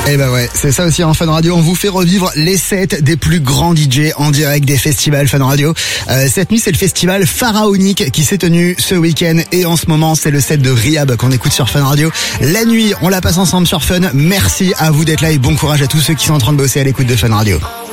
Et bah ouais, c'est ça aussi en Fun Radio. On vous fait revivre les sets des plus grands DJ en direct des festivals Fun Radio. Cette nuit, c'est le festival Pharaonique qui s'est tenu ce week-end. Et en ce moment, c'est le set de Rihab qu'on écoute sur Fun Radio. La nuit, on la passe ensemble sur Fun. Merci à vous d'être là et bon courage à tous ceux qui sont en train de bosser à l'écoute de Fun Radio.